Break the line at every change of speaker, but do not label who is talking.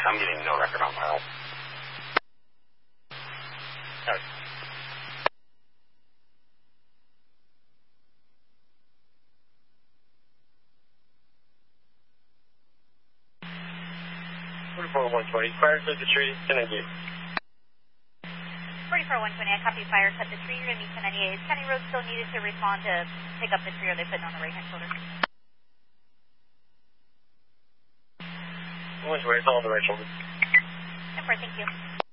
I'm getting no record on file. Okay. 120. Fire cut the tree, 1098.
44-120, I copy fire, cut the tree, you're going to be 1098. Is County Road still needed to respond to pick up the tree, or are they putting on the right-hand shoulder?
120, it's all on the right shoulder.
10-4, thank you.